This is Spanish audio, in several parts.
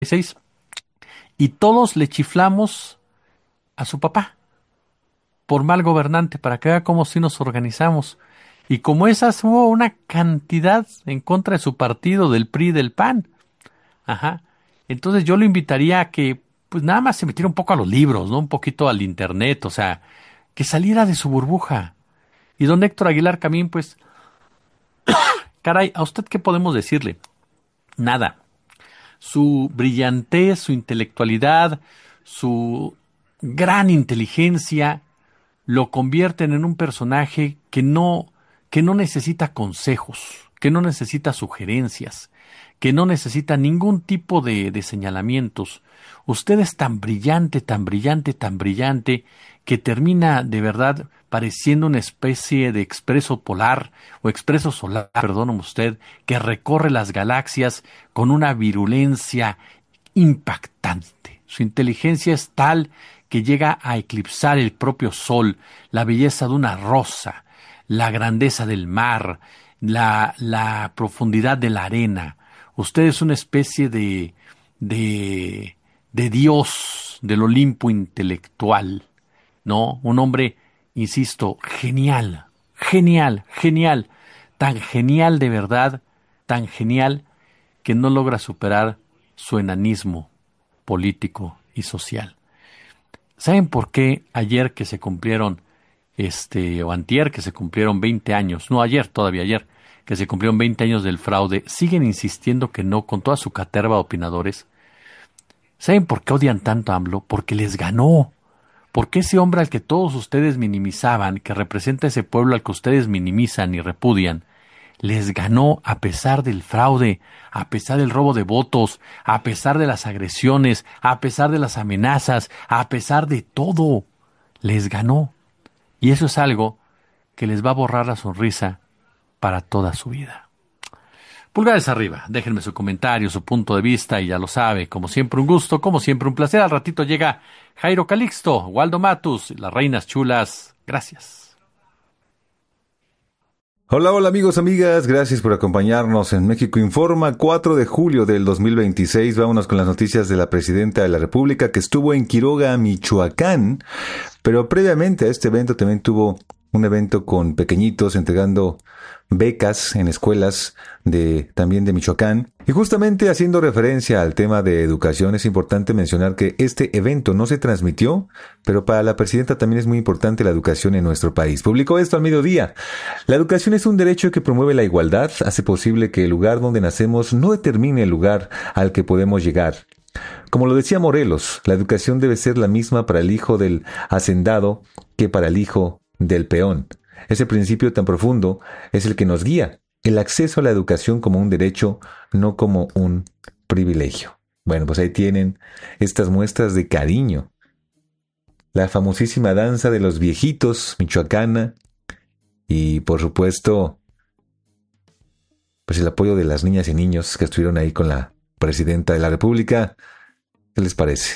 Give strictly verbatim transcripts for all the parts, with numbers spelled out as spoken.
seis, y todos le chiflamos a su papá por mal gobernante, para que vea cómo sí nos organizamos. Y como esas hubo una cantidad en contra de su partido, del P R I, del P A N. Ajá. Entonces yo lo invitaría a que, pues nada más se metiera un poco a los libros, ¿no? Un poquito al internet, o sea, que saliera de su burbuja. Y don Héctor Aguilar Camín, pues, caray, ¿a usted qué podemos decirle? Nada. Su brillantez, su intelectualidad, su gran inteligencia, lo convierten en un personaje que no, que no necesita consejos, que no necesita sugerencias, que no necesita ningún tipo de, de señalamientos. Usted es tan brillante, tan brillante, tan brillante, que termina de verdad pareciendo una especie de expreso polar o expreso solar, perdóname usted, que recorre las galaxias con una virulencia impactante. Su inteligencia es tal que llega a eclipsar el propio sol, la belleza de una rosa, la grandeza del mar, la, la profundidad de la arena. Usted es una especie de, de, de dios del Olimpo intelectual, ¿no? Un hombre, insisto, genial, genial, genial, tan genial de verdad, tan genial que no logra superar su enanismo político y social. ¿Saben por qué ayer que se cumplieron, este, o antier que se cumplieron veinte años, no ayer, todavía ayer, que se cumplieron veinte años del fraude, siguen insistiendo que no, con toda su caterva de opinadores? ¿Saben por qué odian tanto a AMLO? Porque les ganó. Porque ese hombre al que todos ustedes minimizaban, que representa ese pueblo al que ustedes minimizan y repudian, les ganó a pesar del fraude, a pesar del robo de votos, a pesar de las agresiones, a pesar de las amenazas, a pesar de todo. Les ganó. Y eso es algo que les va a borrar la sonrisa para toda su vida. Pulgares arriba, déjenme su comentario, su punto de vista y ya lo sabe, como siempre un gusto, como siempre un placer. Al ratito llega Jairo Calixto, Waldo Matus, las reinas chulas. Gracias. Hola, hola amigos, amigas, gracias por acompañarnos en México Informa, cuatro de julio del dos mil veintiséis. Vámonos con las noticias de la presidenta de la República que estuvo en Quiroga, Michoacán, pero previamente a este evento también tuvo un evento con pequeñitos entregando becas en escuelas de también de Michoacán. Y justamente haciendo referencia al tema de educación, es importante mencionar que este evento no se transmitió, pero para la presidenta también es muy importante la educación en nuestro país. Publicó esto al mediodía. La educación es un derecho que promueve la igualdad, hace posible que el lugar donde nacemos no determine el lugar al que podemos llegar. Como lo decía Morelos, la educación debe ser la misma para el hijo del hacendado que para el hijo del peón. Ese principio tan profundo es el que nos guía, el acceso a la educación como un derecho, no como un privilegio. Bueno, pues ahí tienen estas muestras de cariño. La famosísima danza de los viejitos michoacana y, por supuesto, pues el apoyo de las niñas y niños que estuvieron ahí con la presidenta de la República. ¿Qué les parece?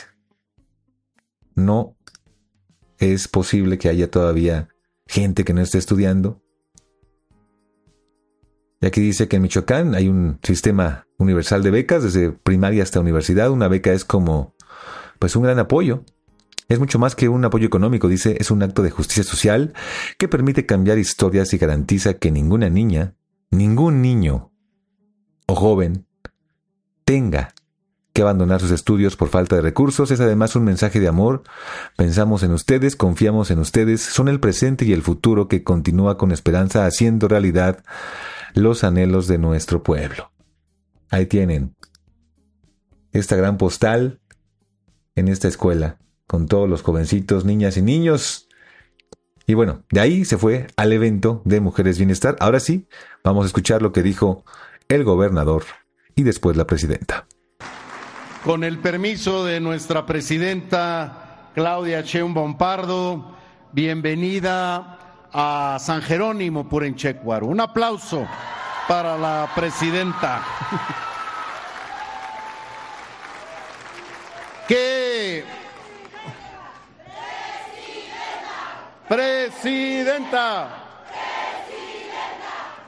No es posible que haya todavía gente que no esté estudiando. Y aquí dice que en Michoacán hay un sistema universal de becas desde primaria hasta universidad. Una beca es como, pues, un gran apoyo. Es mucho más que un apoyo económico, dice, es un acto de justicia social que permite cambiar historias y garantiza que ninguna niña, ningún niño o joven tenga que abandonar sus estudios por falta de recursos. Es además un mensaje de amor. Pensamos en ustedes, confiamos en ustedes, son el presente y el futuro que continúa con esperanza haciendo realidad los anhelos de nuestro pueblo. Ahí tienen esta gran postal en esta escuela con todos los jovencitos, niñas y niños. Y bueno, de ahí se fue al evento de Mujeres Bienestar. Ahora sí, vamos a escuchar lo que dijo el gobernador y después la presidenta. Con el permiso de nuestra presidenta Claudia Sheinbaum Pardo, bienvenida a San Jerónimo Purenchecuaro. Un aplauso para la presidenta. ¿Qué? Presidenta. Presidenta.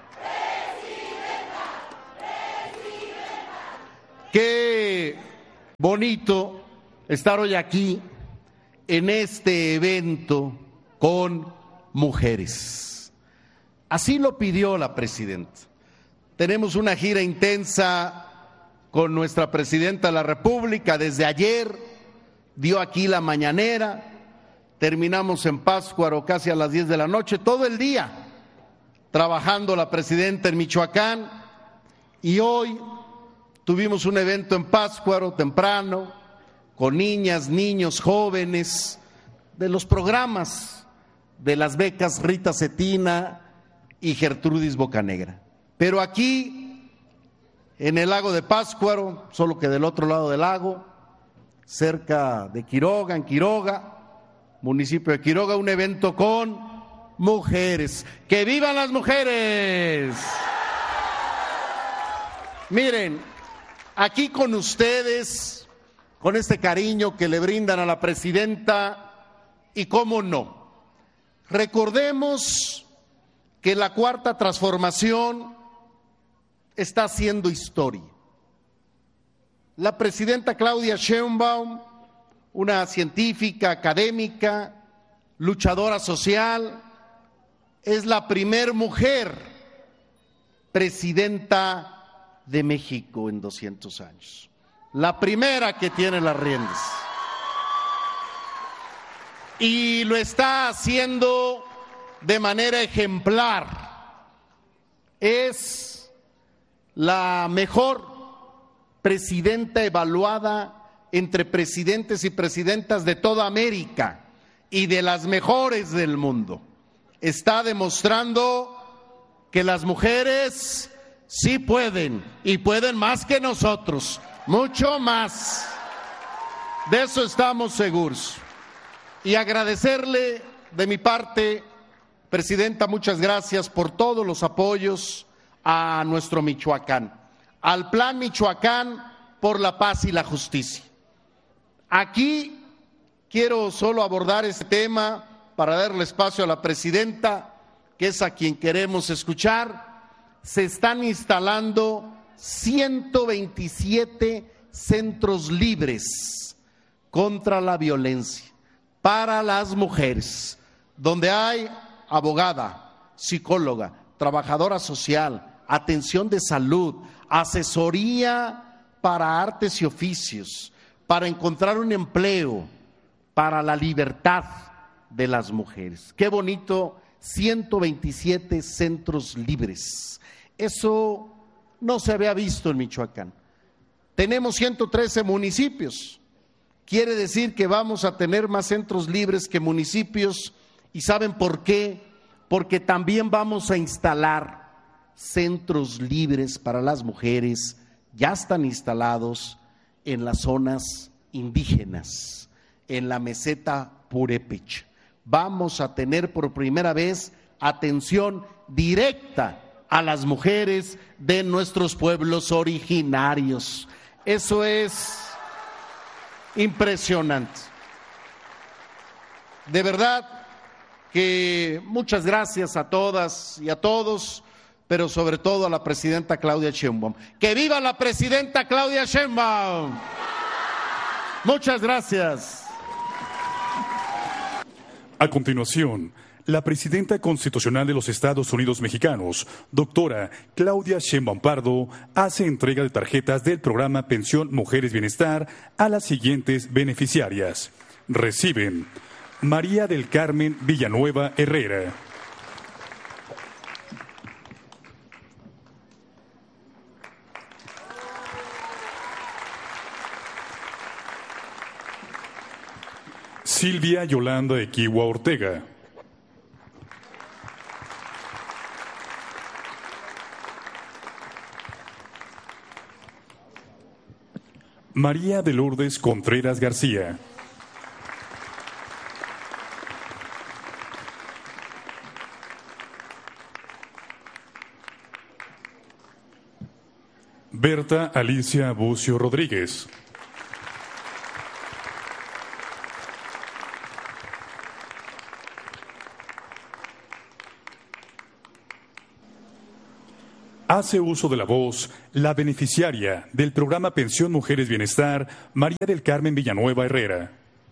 Que bonito estar hoy aquí en este evento con mujeres. Así lo pidió la presidenta. Tenemos una gira intensa con nuestra presidenta de la República. Desde ayer dio aquí la mañanera, terminamos en Pátzcuaro casi a las diez de la noche, todo el día trabajando la presidenta en Michoacán, y hoy tuvimos un evento en Pátzcuaro temprano con niñas, niños, jóvenes de los programas de las becas Rita Cetina y Gertrudis Bocanegra. Pero aquí, en el lago de Pátzcuaro, solo que del otro lado del lago, cerca de Quiroga, en Quiroga, municipio de Quiroga, un evento con mujeres. ¡Que vivan las mujeres! Miren, aquí con ustedes, con este cariño que le brindan a la presidenta, y cómo no, recordemos que la cuarta transformación está haciendo historia. La presidenta Claudia Sheinbaum, una científica, académica, luchadora social, es la primer mujer presidenta de México en doscientos años. La primera que tiene las riendas. Y lo está haciendo de manera ejemplar. Es la mejor presidenta evaluada entre presidentes y presidentas de toda América y de las mejores del mundo. Está demostrando que las mujeres sí pueden, y pueden más que nosotros, mucho más. De eso estamos seguros. Y agradecerle de mi parte, presidenta, muchas gracias por todos los apoyos a nuestro Michoacán, al Plan Michoacán por la Paz y la Justicia. Aquí quiero solo abordar este tema para darle espacio a la presidenta, que es a quien queremos escuchar. Se están instalando ciento veintisiete centros libres contra la violencia para las mujeres, donde hay abogada, psicóloga, trabajadora social, atención de salud, asesoría para artes y oficios, para encontrar un empleo, para la libertad de las mujeres. Qué bonito, ciento veintisiete centros libres. Eso no se había visto en Michoacán. Tenemos ciento trece municipios. Quiere decir que vamos a tener más centros libres que municipios. ¿Y saben por qué? Porque también vamos a instalar centros libres para las mujeres. Ya están instalados en las zonas indígenas, en la meseta Purépecha. Vamos a tener por primera vez atención directa a las mujeres de nuestros pueblos originarios. Eso es impresionante. De verdad que muchas gracias a todas y a todos, pero sobre todo a la presidenta Claudia Sheinbaum. ¡Que viva la presidenta Claudia Sheinbaum! Muchas gracias. A continuación, la presidenta constitucional de los Estados Unidos mexicanos, doctora Claudia Sheinbaum Pardo, hace entrega de tarjetas del programa Pensión Mujeres Bienestar a las siguientes beneficiarias. Reciben María del Carmen Villanueva Herrera, Silvia Yolanda Equigua Ortega, María de Lourdes Contreras García, Berta Alicia Bucio Rodríguez, hace uso de la voz la beneficiaria del programa Pensión Mujeres Bienestar, María del Carmen Villanueva Herrera.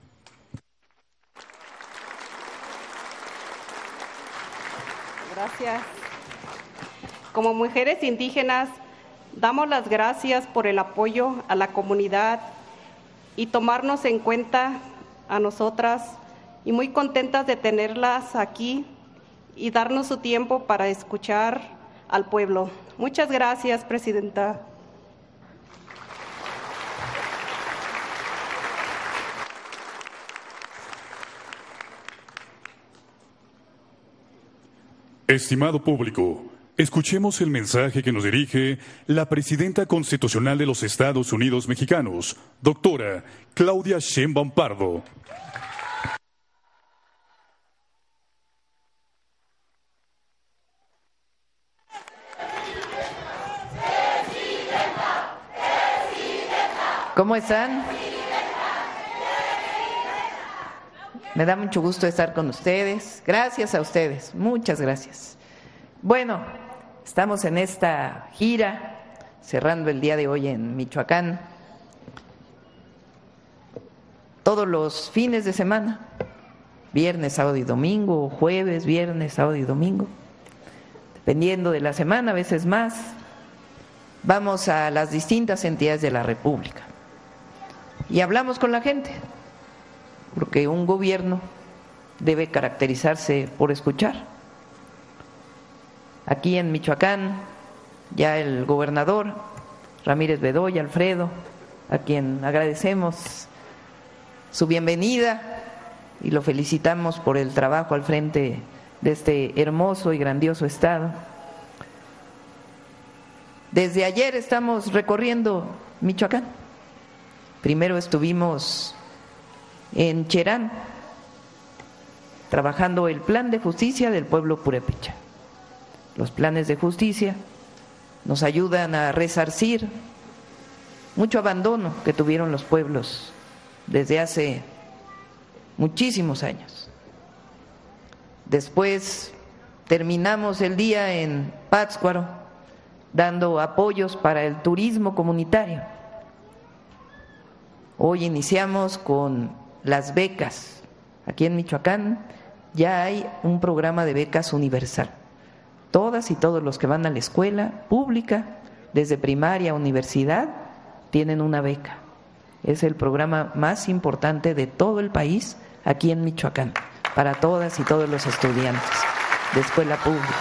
Gracias. Como mujeres indígenas, damos las gracias por el apoyo a la comunidad y tomarnos en cuenta a nosotras, y muy contentas de tenerlas aquí y darnos su tiempo para escuchar al pueblo. Muchas gracias, Presidenta. Estimado público, escuchemos el mensaje que nos dirige la Presidenta Constitucional de los Estados Unidos Mexicanos, doctora Claudia Sheinbaum Pardo. ¿Cómo están? Me da mucho gusto estar con ustedes. Gracias a ustedes, muchas gracias. Bueno, estamos en esta gira, cerrando el día de hoy en Michoacán. Todos los fines de semana, viernes, sábado y domingo, jueves, viernes, sábado y domingo, dependiendo de la semana, a veces más, vamos a las distintas entidades de la República y hablamos con la gente, porque un gobierno debe caracterizarse por escuchar. Aquí en Michoacán, ya el gobernador Ramírez Bedoya, Alfredo, a quien agradecemos su bienvenida y lo felicitamos por el trabajo al frente de este hermoso y grandioso estado. Desde ayer estamos recorriendo Michoacán. Primero estuvimos en Cherán, trabajando el plan de justicia del pueblo purépecha. Los planes de justicia nos ayudan a resarcir mucho abandono que tuvieron los pueblos desde hace muchísimos años. Después terminamos el día en Pátzcuaro dando apoyos para el turismo comunitario. Hoy iniciamos con las becas. Aquí en Michoacán ya hay un programa de becas universal. Todas y todos los que van a la escuela pública, desde primaria a universidad, tienen una beca. Es el programa más importante de todo el país aquí en Michoacán, para todas y todos los estudiantes de escuela pública.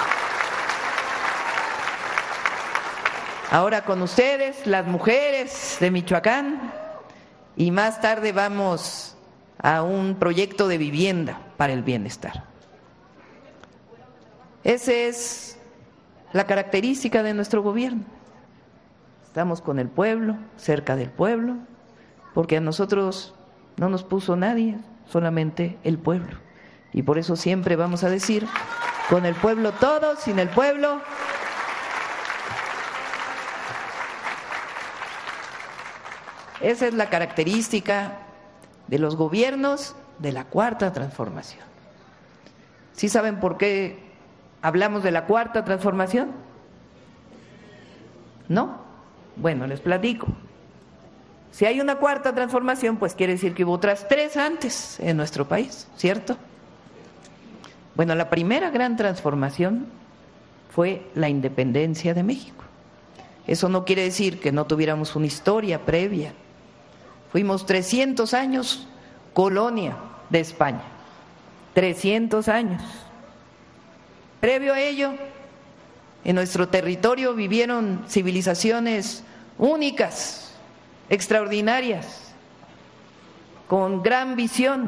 Ahora con ustedes, las mujeres de Michoacán, y más tarde vamos a un proyecto de vivienda para el bienestar. Esa es la característica de nuestro gobierno. Estamos con el pueblo, cerca del pueblo, porque a nosotros no nos puso nadie, solamente el pueblo. Y por eso siempre vamos a decir, con el pueblo todo, sin el pueblo esa es la característica de los gobiernos de la Cuarta Transformación. ¿Sí saben por qué hablamos de la Cuarta Transformación? ¿No? Bueno, les platico. Si hay una Cuarta Transformación, pues quiere decir que hubo otras tres antes en nuestro país, ¿cierto? Bueno, la primera gran transformación fue la independencia de México. Eso no quiere decir que no tuviéramos una historia previa. Fuimos trescientos años colonia de España, trescientos años. Previo a ello, en nuestro territorio vivieron civilizaciones únicas, extraordinarias, con gran visión,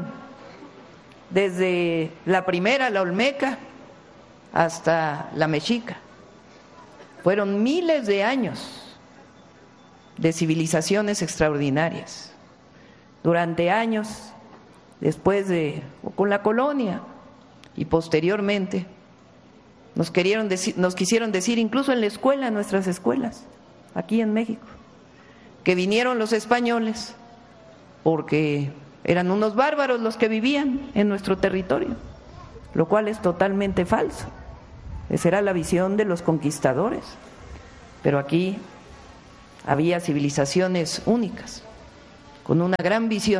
desde la primera, la olmeca, hasta la mexica. Fueron miles de años de civilizaciones extraordinarias. Durante años, después de, o con la colonia y posteriormente, nos, querieron decir, nos quisieron decir, incluso en la escuela, en nuestras escuelas, aquí en México, que vinieron los españoles porque eran unos bárbaros los que vivían en nuestro territorio, lo cual es totalmente falso. Esa era la visión de los conquistadores. Pero aquí había civilizaciones únicas, con una gran visión,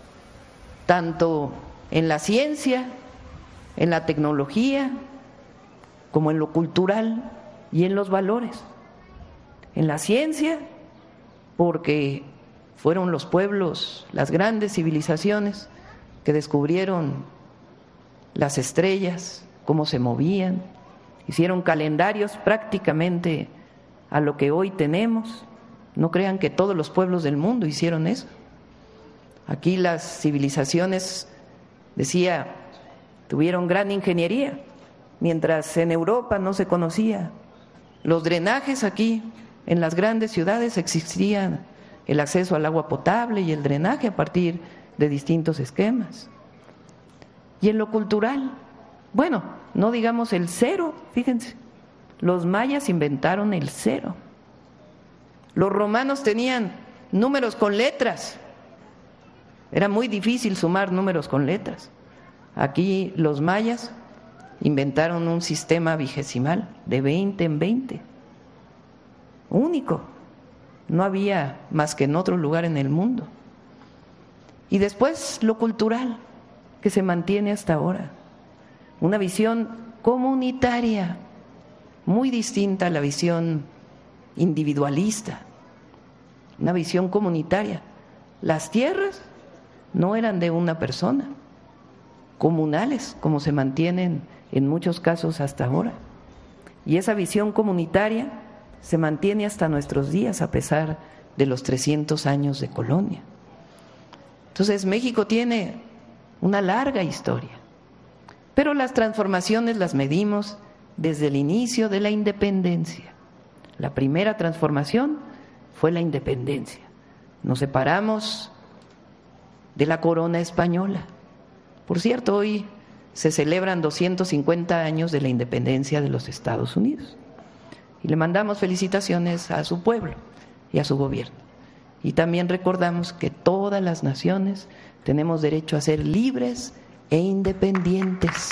tanto en la ciencia, en la tecnología, como en lo cultural y en los valores. En la ciencia, porque fueron los pueblos, las grandes civilizaciones que descubrieron las estrellas, cómo se movían, hicieron calendarios prácticamente a lo que hoy tenemos. No crean que todos los pueblos del mundo hicieron eso. Aquí las civilizaciones, decía, tuvieron gran ingeniería, mientras en Europa no se conocía. Los drenajes aquí, en las grandes ciudades, existían el acceso al agua potable y el drenaje a partir de distintos esquemas. Y en lo cultural, bueno, no digamos el cero, fíjense, los mayas inventaron el cero. Los romanos tenían números con letras, era muy difícil sumar números con letras. Aquí los mayas inventaron un sistema vigesimal de veinte en veinte, único, no había más que en otro lugar en el mundo. Y después lo cultural, que se mantiene hasta ahora, una visión comunitaria, muy distinta a la visión individualista, una visión comunitaria. Las tierras no eran de una persona, comunales, como se mantienen en muchos casos hasta ahora. Y esa visión comunitaria se mantiene hasta nuestros días a pesar de los trescientos años de colonia. Entonces México tiene una larga historia, pero las transformaciones las medimos desde el inicio de la independencia. La primera transformación fue la independencia. Nos separamos de la corona española. Por cierto, hoy se celebran doscientos cincuenta años de la independencia de los Estados Unidos. Y le mandamos felicitaciones a su pueblo y a su gobierno. Y también recordamos que todas las naciones tenemos derecho a ser libres e independientes.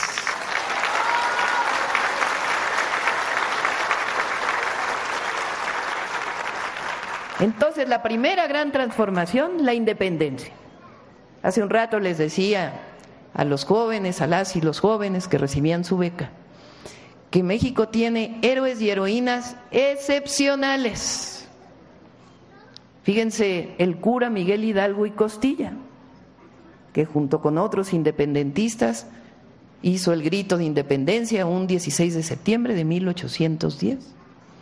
Entonces, la primera gran transformación, la independencia. Hace un rato les decía a los jóvenes, a las y los jóvenes que recibían su beca, que México tiene héroes y heroínas excepcionales. Fíjense, el cura Miguel Hidalgo y Costilla, que junto con otros independentistas hizo el grito de independencia un dieciséis de septiembre de mil ochocientos diez.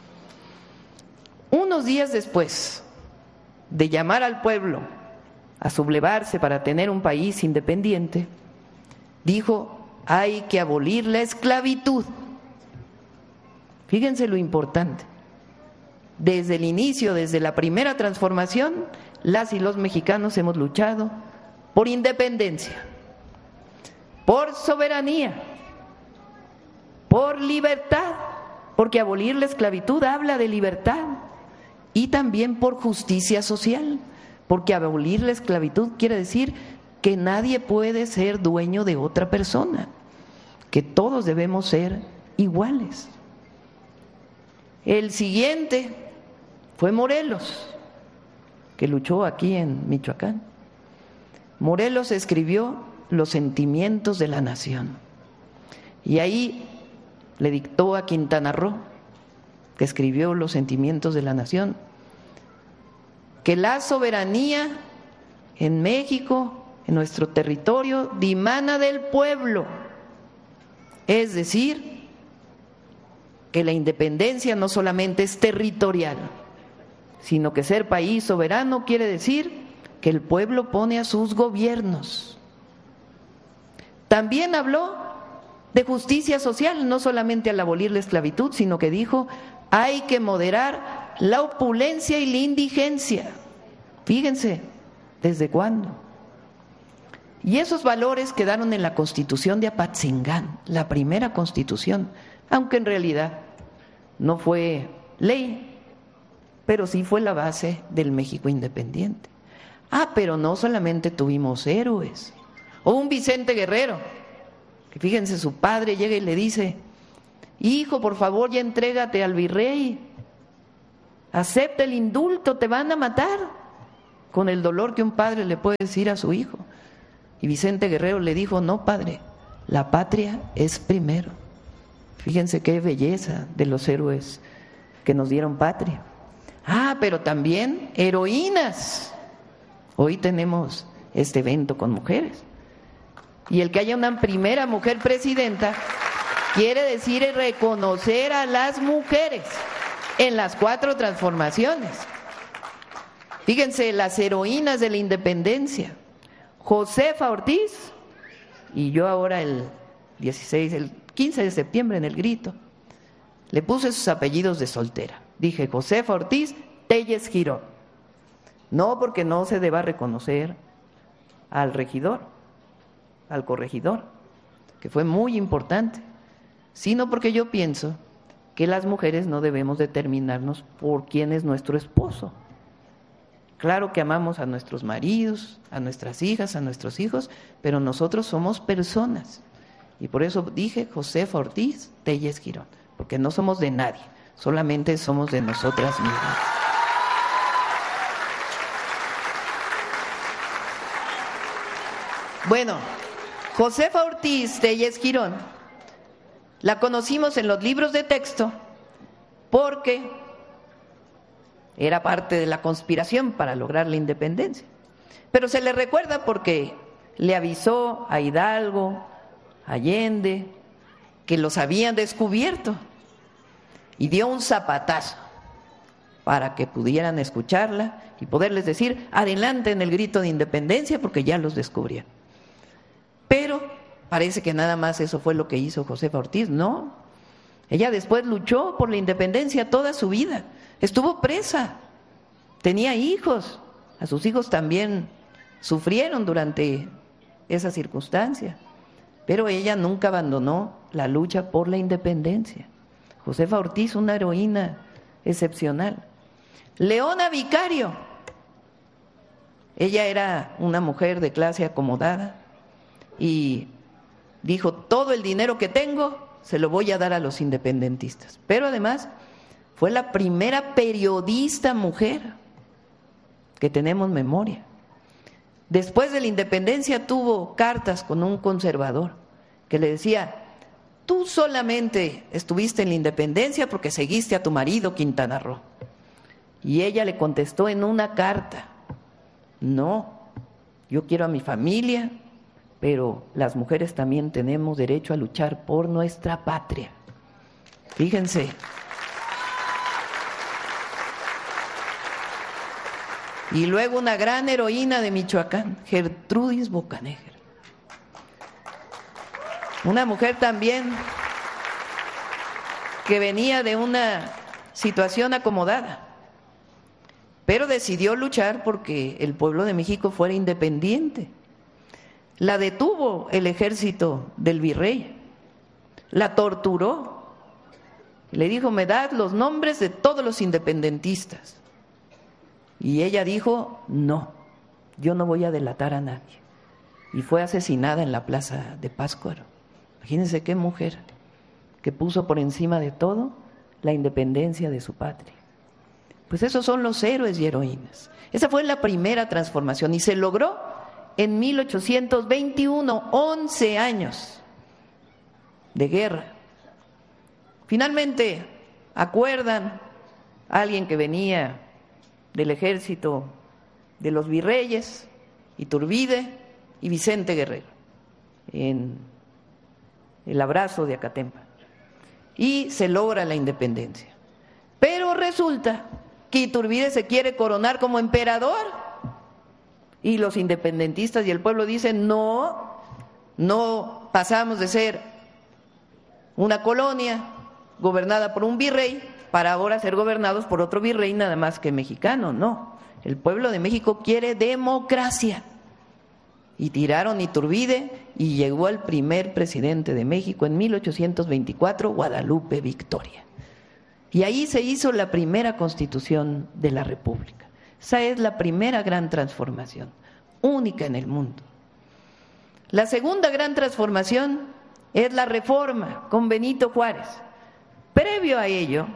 Unos días después de llamar al pueblo a sublevarse para tener un país independiente, dijo: hay que abolir la esclavitud. Fíjense lo importante. Desde el inicio, desde la primera transformación, las y los mexicanos hemos luchado por independencia, por soberanía, por libertad, porque abolir la esclavitud habla de libertad, y también por justicia social, porque abolir la esclavitud quiere decir que nadie puede ser dueño de otra persona, que todos debemos ser iguales. El siguiente fue Morelos, que luchó aquí en Michoacán. Morelos escribió Los sentimientos de la nación, y ahí le dictó a Quintana Roo, que escribió Los sentimientos de la nación, que la soberanía en México, en nuestro territorio, dimana del pueblo, es decir, que la independencia no solamente es territorial, sino que ser país soberano quiere decir que el pueblo pone a sus gobiernos. También habló de justicia social, no solamente al abolir la esclavitud, sino que dijo: hay que moderar la opulencia y la indigencia. Fíjense, ¿desde cuándo? Y esos valores quedaron en la Constitución de Apatzingán, la primera Constitución, aunque en realidad no fue ley, pero sí fue la base del México independiente. Ah, pero no solamente tuvimos héroes, o un Vicente Guerrero, que fíjense, su padre llega y le dice: hijo, por favor, ya entrégate al virrey. acepta el indulto, te van a matar, con el dolor que un padre le puede decir a su hijo. Y Vicente Guerrero le dijo, no, padre, la patria es primero. Fíjense qué belleza de los héroes que nos dieron patria. Ah, pero también heroínas. Hoy tenemos este evento con mujeres. Y el que haya una primera mujer presidenta quiere decir reconocer a las mujeres en las cuatro transformaciones. Fíjense, las heroínas de la independencia. Josefa Ortiz, y yo ahora el dieciséis, el quince de septiembre en el grito, le puse sus apellidos de soltera. Dije, Josefa Ortiz Telles Girón. No porque no se deba reconocer al regidor, al corregidor, que fue muy importante, sino porque yo pienso que las mujeres no debemos determinarnos por quién es nuestro esposo. Claro que amamos a nuestros maridos, a nuestras hijas, a nuestros hijos, pero nosotros somos personas. Y por eso dije Josefa Ortiz Telles Girón, porque no somos de nadie, solamente somos de nosotras mismas. Bueno, Josefa Ortiz Telles Girón la conocimos en los libros de texto porque era parte de la conspiración para lograr la independencia. Pero se le recuerda porque le avisó a Hidalgo, a Allende, que los habían descubierto y dio un zapatazo para que pudieran escucharla y poderles decir, adelante en el grito de independencia porque ya los descubrieron. Pero parece que nada más eso fue lo que hizo Josefa Ortiz. No, ella después luchó por la independencia toda su vida. Estuvo presa, tenía hijos, a sus hijos también sufrieron durante esa circunstancia, pero ella nunca abandonó la lucha por la independencia. Josefa Ortiz, una heroína excepcional. Leona Vicario, ella era una mujer de clase acomodada y dijo, todo el dinero que tengo se lo voy a dar a los independentistas, pero además fue la primera periodista mujer que tenemos memoria. Después de la independencia tuvo cartas con un conservador que le decía, tú solamente estuviste en la independencia porque seguiste a tu marido Quintana Roo. Y ella le contestó en una carta, no, yo quiero a mi familia, pero las mujeres también tenemos derecho a luchar por nuestra patria. Fíjense. Y luego una gran heroína de Michoacán, Gertrudis Bocanegra. Una mujer también que venía de una situación acomodada, pero decidió luchar porque el pueblo de México fuera independiente. La detuvo el ejército del virrey, la torturó, le dijo, me das los nombres de todos los independentistas. Y ella dijo, no, yo no voy a delatar a nadie. Y fue asesinada en la plaza de Pátzcuaro. Imagínense qué mujer que puso por encima de todo la independencia de su patria. Pues esos son los héroes y heroínas. Esa fue la primera transformación y se logró en mil ochocientos veintiuno, once años de guerra. Finalmente acuerdan a alguien que venía del ejército de los virreyes, Iturbide y Vicente Guerrero, en el abrazo de Acatempa, y se logra la independencia. Pero resulta que Iturbide se quiere coronar como emperador y los independentistas y el pueblo dicen, no, no pasamos de ser una colonia gobernada por un virrey para ahora ser gobernados por otro virrey nada más que mexicano. No, el pueblo de México quiere democracia. Y tiraron Iturbide y llegó el primer presidente de México en mil ochocientos veinticuatro, Guadalupe Victoria. Y ahí se hizo la primera constitución de la República. Esa es la primera gran transformación, única en el mundo. La segunda gran transformación es la Reforma con Benito Juárez. Previo a ello,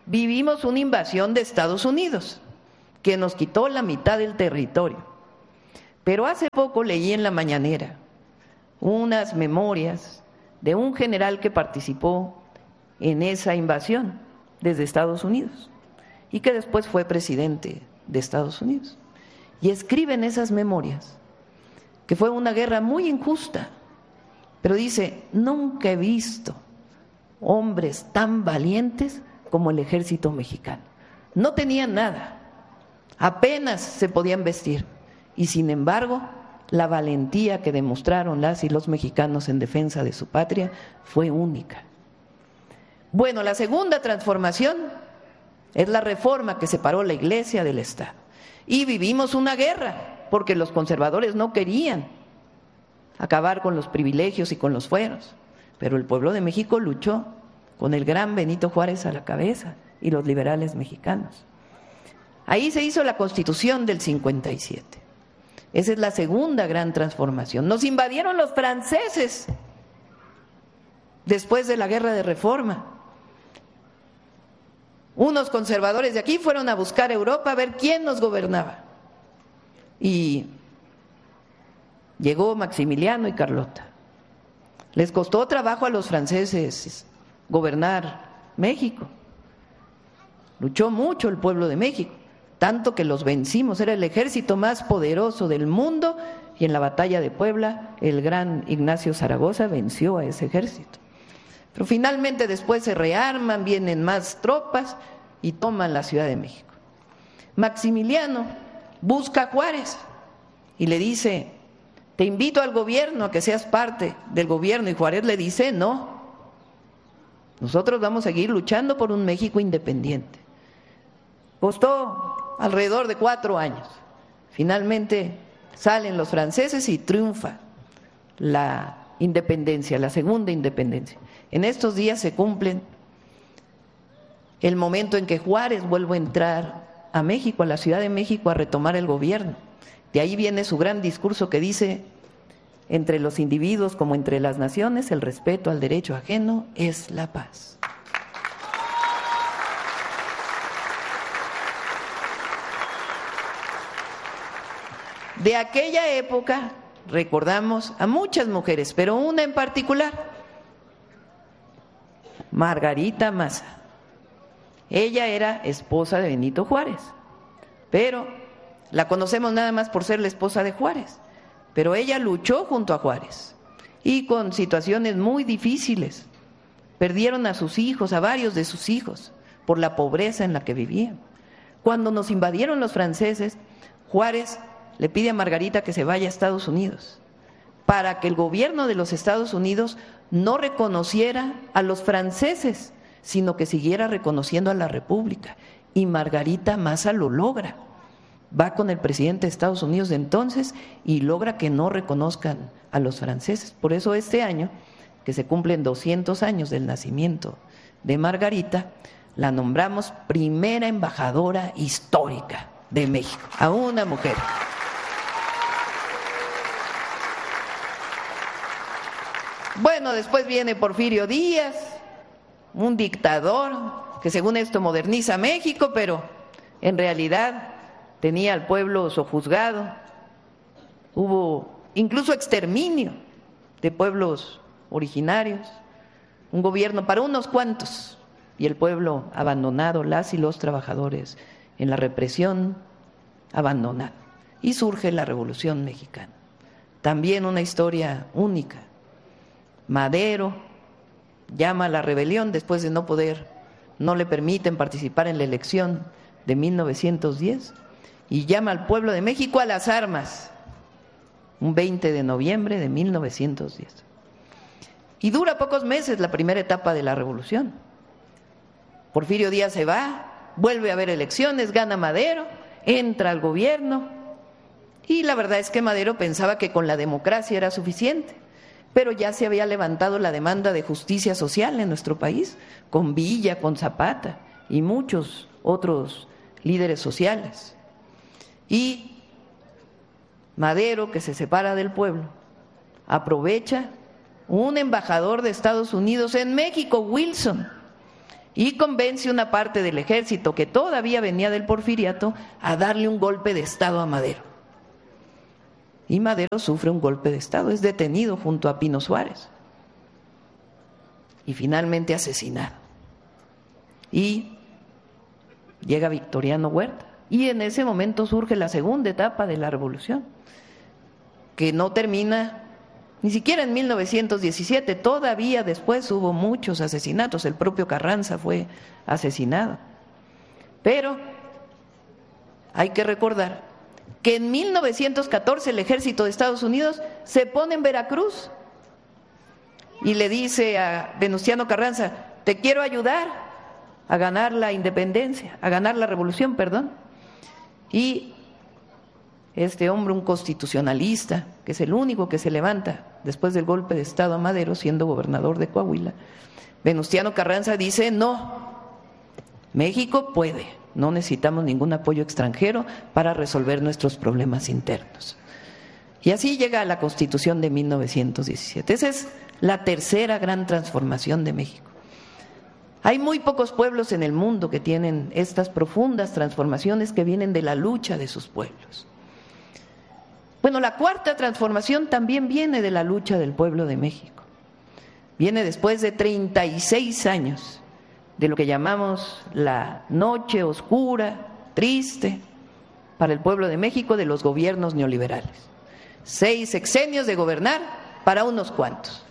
vivimos una invasión de Estados Unidos que nos quitó la mitad del territorio. Pero hace poco leí en la mañanera unas memorias de un general que participó en esa invasión desde Estados Unidos y que después fue presidente de Estados Unidos. Y escribe en esas memorias que fue una guerra muy injusta, pero dice: nunca he visto hombres tan valientes como el ejército mexicano. No tenían nada, apenas se podían vestir, y sin embargo la valentía que demostraron las y los mexicanos en defensa de su patria fue única. Bueno, la segunda transformación es la reforma que separó la Iglesia del Estado. Y vivimos una guerra, porque los conservadores no querían acabar con los privilegios y con los fueros, pero el pueblo de México luchó con el gran Benito Juárez a la cabeza y los liberales mexicanos. Ahí se hizo la Constitución del cincuenta y siete. Esa es la segunda gran transformación. Nos invadieron los franceses después de la Guerra de Reforma. Unos conservadores de aquí fueron a buscar a Europa a ver quién nos gobernaba. Y llegó Maximiliano y Carlota. Les costó trabajo a los franceses gobernar México. Luchó mucho el pueblo de México, tanto que los vencimos. Era el ejército más poderoso del mundo, y en la batalla de Puebla el gran Ignacio Zaragoza venció a ese ejército. Pero finalmente después se rearman, vienen más tropas y toman la Ciudad de México. Maximiliano busca a Juárez y le dice: te invito al gobierno, a que seas parte del gobierno. Y Juárez le dice: no, nosotros vamos a seguir luchando por un México independiente. Costó alrededor de cuatro años. Finalmente salen los franceses y triunfa la independencia, la segunda independencia. En estos días se cumplen el momento en que Juárez vuelve a entrar a México, a la Ciudad de México, a retomar el gobierno. De ahí viene su gran discurso que dice: entre los individuos como entre las naciones, el respeto al derecho ajeno es la paz. De aquella época recordamos a muchas mujeres, pero una en particular, Margarita Maza. Ella era esposa de Benito Juárez, pero la conocemos nada más por ser la esposa de Juárez. Pero ella luchó junto a Juárez y con situaciones muy difíciles. Perdieron a sus hijos, a varios de sus hijos, por la pobreza en la que vivían. Cuando nos invadieron los franceses, Juárez le pide a Margarita que se vaya a Estados Unidos para que el gobierno de los Estados Unidos no reconociera a los franceses, sino que siguiera reconociendo a la República. Y Margarita Maza lo logra. Va con el presidente de Estados Unidos de entonces y logra que no reconozcan a los franceses. Por eso este año, que se cumplen doscientos años del nacimiento de Margarita, la nombramos primera embajadora histórica de México, a una mujer. Bueno, después viene Porfirio Díaz, un dictador que según esto moderniza México, pero en realidad tenía al pueblo sojuzgado. Hubo incluso exterminio de pueblos originarios, un gobierno para unos cuantos y el pueblo abandonado, las y los trabajadores en la represión, abandonado. Y surge la Revolución Mexicana, también una historia única. Madero llama a la rebelión después de no poder, no le permiten participar en la elección de mil novecientos diez y llama al pueblo de México a las armas, un veinte de noviembre de mil novecientos diez. Y dura pocos meses la primera etapa de la revolución. Porfirio Díaz se va, vuelve a haber elecciones, gana Madero, entra al gobierno y la verdad es que Madero pensaba que con la democracia era suficiente. Pero ya se había levantado la demanda de justicia social en nuestro país, con Villa, con Zapata y muchos otros líderes sociales. Y Madero, que se separa del pueblo, aprovecha un embajador de Estados Unidos en México, Wilson, y convence una parte del ejército que todavía venía del Porfiriato a darle un golpe de Estado a Madero. Y Madero sufre un golpe de Estado, es detenido junto a Pino Suárez y finalmente asesinado. Y llega Victoriano Huerta y en ese momento surge la segunda etapa de la revolución, que no termina ni siquiera en mil novecientos diecisiete, todavía después hubo muchos asesinatos, el propio Carranza fue asesinado. Pero hay que recordar que en mil novecientos catorce el ejército de Estados Unidos se pone en Veracruz y le dice a Venustiano Carranza: te quiero ayudar a ganar la independencia, a ganar la revolución, perdón. Y este hombre, un constitucionalista, que es el único que se levanta después del golpe de Estado a Madero, siendo gobernador de Coahuila, Venustiano Carranza dice: no, México puede, no necesitamos ningún apoyo extranjero para resolver nuestros problemas internos. Y así llega a la Constitución de mil novecientos diecisiete. Esa es la tercera gran transformación de México. Hay muy pocos pueblos en el mundo que tienen estas profundas transformaciones que vienen de la lucha de sus pueblos. Bueno, la cuarta transformación también viene de la lucha del pueblo de México. Viene después de treinta y seis años de lo que llamamos la noche oscura, triste, para el pueblo de México, de los gobiernos neoliberales. Seis sexenios de gobernar para unos cuantos.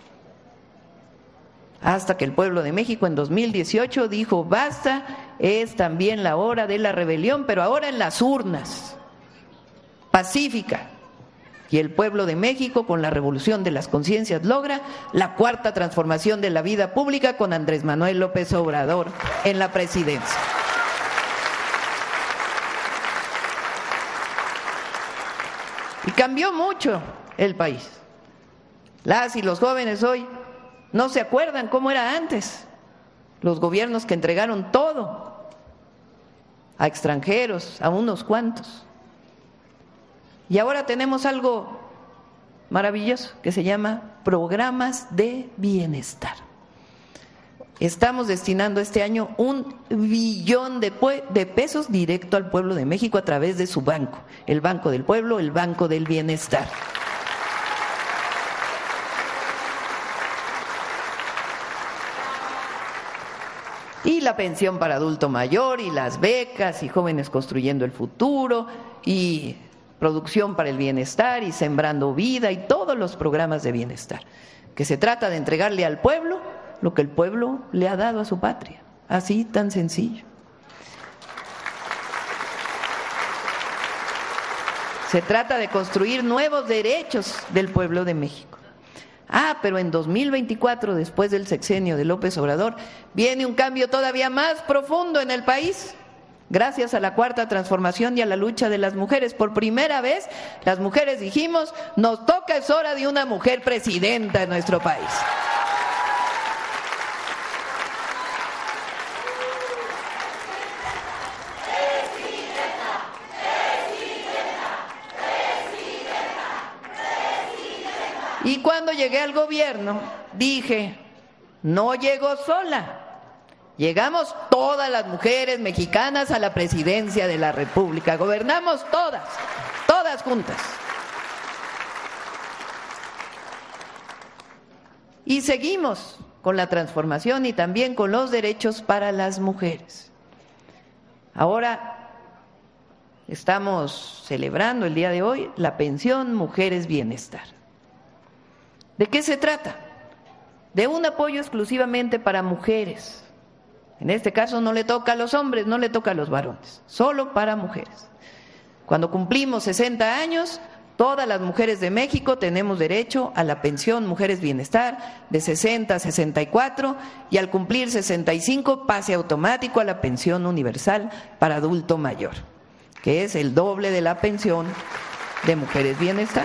Hasta que el pueblo de México en dos mil dieciocho dijo: basta, es también la hora de la rebelión, pero ahora en las urnas, pacífica. Y el pueblo de México, con la revolución de las conciencias, logra la cuarta transformación de la vida pública con Andrés Manuel López Obrador en la presidencia. Y cambió mucho el país. Las y los jóvenes hoy no se acuerdan cómo era antes. Los gobiernos que entregaron todo a extranjeros, a unos cuantos. Y ahora tenemos algo maravilloso que se llama programas de bienestar. Estamos destinando este año un billón de, de pesos directo al pueblo de México a través de su banco, el Banco del Pueblo, el Banco del Bienestar. Y la pensión para adulto mayor, y las becas, y Jóvenes Construyendo el Futuro, y Producción para el Bienestar, y Sembrando Vida, y todos los programas de bienestar, que se trata de entregarle al pueblo lo que el pueblo le ha dado a su patria, así tan sencillo. Se trata de construir nuevos derechos del pueblo de México. Ah, pero en dos mil veinticuatro, después del sexenio de López Obrador, viene un cambio todavía más profundo en el país. Gracias a la cuarta transformación y a la lucha de las mujeres, por primera vez las mujeres dijimos: nos toca, es hora de una mujer presidenta en nuestro país. Y cuando llegué al gobierno dije: no llego sola. Llegamos todas las mujeres mexicanas a la presidencia de la República. Gobernamos todas, todas juntas. Y seguimos con la transformación y también con los derechos para las mujeres. Ahora estamos celebrando el día de hoy la pensión Mujeres Bienestar. ¿De qué se trata? De un apoyo exclusivamente para mujeres. En este caso no le toca a los hombres, no le toca a los varones, solo para mujeres. Cuando cumplimos sesenta años, todas las mujeres de México tenemos derecho a la pensión Mujeres Bienestar de sesenta a sesenta y cuatro, y al cumplir sesenta y cinco pase automático a la pensión universal para adulto mayor, que es el doble de la pensión de Mujeres Bienestar.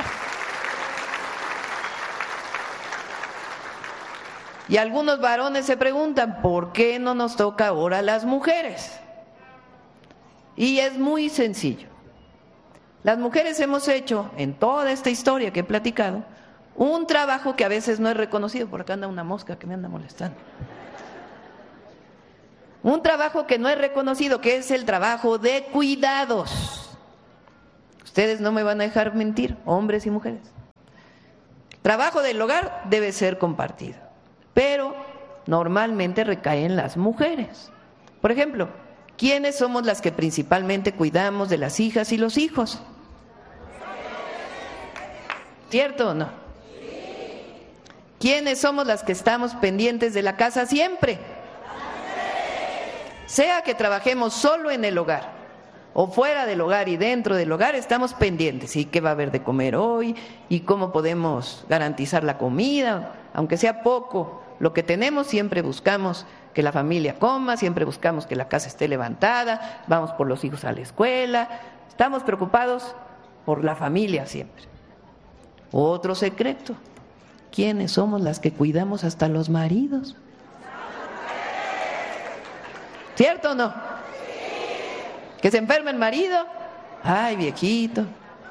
Y algunos varones se preguntan: ¿por qué no nos toca ahora a las mujeres? Y es muy sencillo. Las mujeres hemos hecho, en toda esta historia que he platicado, un trabajo que a veces no es reconocido. Por acá anda una mosca que me anda molestando. Un trabajo que no es reconocido, que es el trabajo de cuidados. Ustedes no me van a dejar mentir, hombres y mujeres. El trabajo del hogar debe ser compartido, pero normalmente recae en las mujeres. Por ejemplo, ¿quiénes somos las que principalmente cuidamos de las hijas y los hijos? ¿Cierto o no? ¿Quiénes somos las que estamos pendientes de la casa siempre? Sea que trabajemos solo en el hogar o fuera del hogar y dentro del hogar, estamos pendientes. ¿Y qué va a haber de comer hoy? ¿Y cómo podemos garantizar la comida? Aunque sea poco lo que tenemos, siempre buscamos que la familia coma, siempre buscamos que la casa esté levantada, vamos por los hijos a la escuela, estamos preocupados por la familia siempre. Otro secreto, ¿quiénes somos las que cuidamos hasta los maridos? ¿Cierto o no? Que se enferma el marido, ay viejito,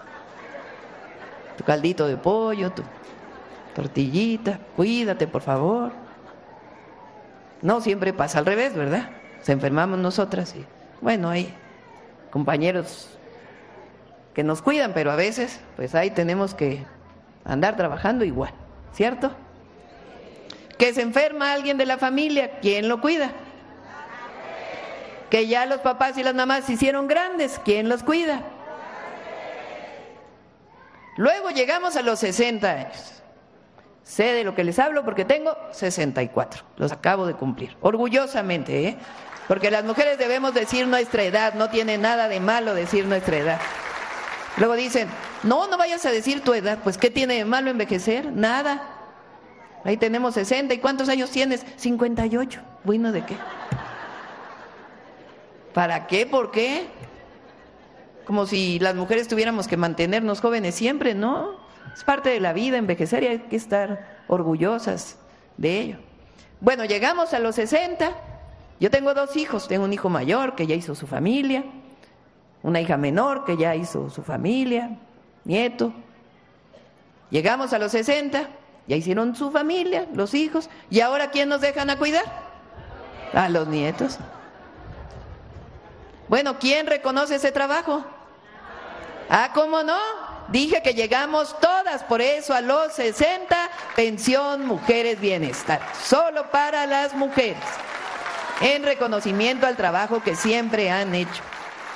tu caldito de pollo, tu tortillita, cuídate por favor. No siempre pasa al revés, ¿verdad? Se enfermamos nosotras y bueno, hay compañeros que nos cuidan, pero a veces pues ahí tenemos que andar trabajando igual, ¿cierto? Que se enferma alguien de la familia, ¿quién lo cuida? Que ya los papás y las mamás se hicieron grandes, ¿quién los cuida? Luego llegamos a los sesenta años. Sé de lo que les hablo porque tengo sesenta y cuatro, los acabo de cumplir, orgullosamente, ¿eh? Porque las mujeres debemos decir nuestra edad, no tiene nada de malo decir nuestra edad. Luego dicen, no, no vayas a decir tu edad, pues ¿qué tiene de malo envejecer? Nada. Ahí tenemos sesenta, ¿y cuántos años tienes? cincuenta y ocho, bueno, ¿de qué? ¿Para qué? ¿Por qué? Como si las mujeres tuviéramos que mantenernos jóvenes siempre, ¿no? Es parte de la vida envejecer y hay que estar orgullosas de ello. Bueno, llegamos a los sesenta, yo tengo dos hijos, tengo un hijo mayor que ya hizo su familia, una hija menor que ya hizo su familia, nieto. Llegamos a los sesenta, ya hicieron su familia, los hijos, y ahora ¿quién nos dejan a cuidar? A los nietos. Bueno, ¿quién reconoce ese trabajo? Ah, ¿cómo no? Dije que llegamos todas, por eso a los sesenta, pensión mujeres bienestar, solo para las mujeres, en reconocimiento al trabajo que siempre han hecho.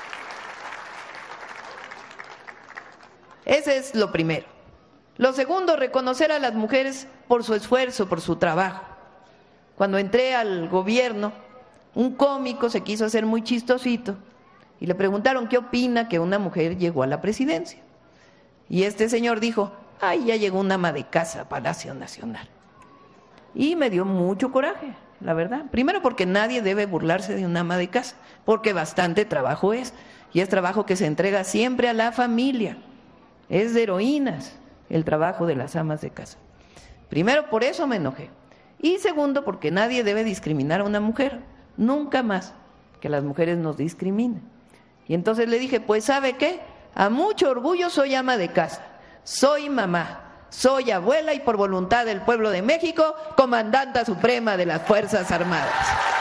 Ese es lo primero. Lo segundo, reconocer a las mujeres por su esfuerzo, por su trabajo. Cuando entré al gobierno, un cómico se quiso hacer muy chistosito y le preguntaron qué opina que una mujer llegó a la presidencia. Y este señor dijo, ay, ya llegó una ama de casa a Palacio Nacional. Y me dio mucho coraje, la verdad. Primero porque nadie debe burlarse de una ama de casa, porque bastante trabajo es, y es trabajo que se entrega siempre a la familia. Es de heroínas el trabajo de las amas de casa. Primero, por eso me enojé. Y segundo, porque nadie debe discriminar a una mujer. Nunca más que las mujeres nos discriminen. Y entonces le dije, pues ¿sabe qué? A mucho orgullo soy ama de casa, soy mamá, soy abuela y por voluntad del pueblo de México, comandanta suprema de las Fuerzas Armadas.